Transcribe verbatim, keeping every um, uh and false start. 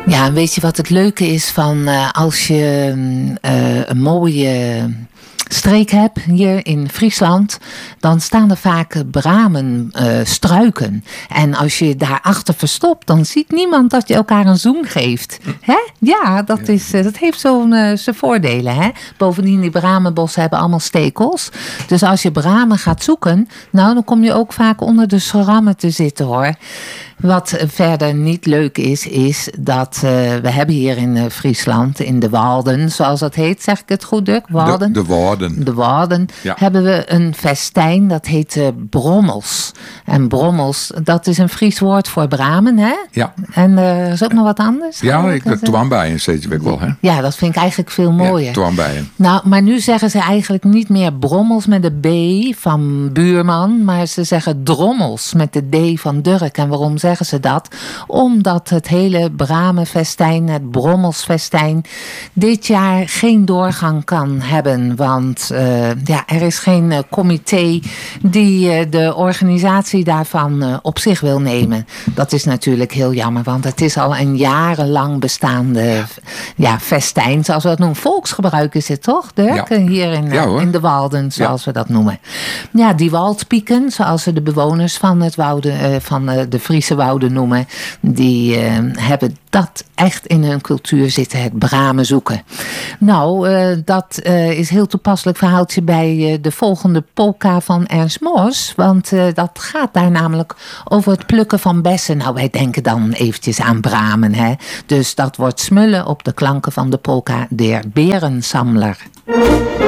Ja, en weet je wat het leuke is van uh, als je uh, een mooie streek hebt hier in Friesland, dan staan er vaak bramen, uh, struiken. En als je daarachter verstopt, dan ziet niemand dat je elkaar een zoen geeft. Hè? Ja, dat, Ja. is, uh, dat heeft zo'n uh, zijn voordelen. Hè? Bovendien, die bramenbossen hebben allemaal stekels. Dus als je bramen gaat zoeken, nou, dan kom je ook vaak onder de schrammen te zitten, hoor. Wat verder niet leuk is, is dat uh, we hebben hier in uh, Friesland, in de Walden, zoals dat heet, zeg ik het goed, Dirk? Walden? De, de Walden. De Walden, Ja. hebben we een festijn, dat heet uh, brommels. En brommels, dat is een Fries woord voor bramen, hè? Ja, En uh, er is ook nog wat anders? ja ik, de twambijen steeds weer wel, hè? Ja, dat vind ik eigenlijk veel mooier. Ja, twambijen. Nou, maar nu zeggen ze eigenlijk niet meer brommels met de B van buurman, maar ze zeggen drommels met de D van Dirk. En waarom zeggen ze dat? Omdat het hele bramenfestijn, het brommelsfestijn, dit jaar geen doorgang kan hebben. Want uh, ja, er is geen uh, comité die uh, de organisatie daarvan uh, op zich wil nemen. Dat is natuurlijk heel jammer, want het is al een jarenlang bestaande ja, festijn, zoals we dat noemen. Volksgebruik is het toch, Dirk? Ja. Hier in, Ja, hoor. in de Walden, zoals Ja. we dat noemen. Ja, die waldpieken, zoals ze de bewoners van, het wouden, uh, van uh, de Friese wouden noemen, die uh, hebben dat echt in hun cultuur zitten, het bramen zoeken. Nou, uh, dat uh, is een heel toepasselijk verhaaltje bij uh, de volgende polka van Ernst Mos. Want uh, dat gaat daar namelijk over het plukken van bessen. Nou, wij denken dan eventjes aan bramen, hè. Dus dat wordt smullen op de klanken van de polka Der Berensammler.